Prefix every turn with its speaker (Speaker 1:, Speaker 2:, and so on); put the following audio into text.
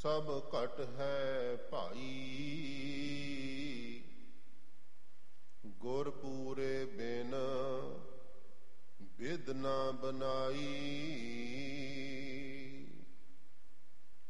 Speaker 1: ਸਭ ਘਟ ਹੈ ਭਾਈ। ਗੁਰ ਪੂਰੇ ਬਿਨ ਬਿਦ ਨਾ ਬਨਾਈ।